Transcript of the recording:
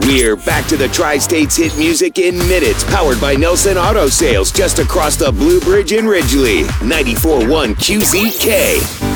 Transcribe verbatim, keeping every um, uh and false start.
We're back to the Tri-States hit music in minutes, powered by Nelson Auto Sales, just across the Blue Bridge in Ridgely. ninety-four point one Q Z K.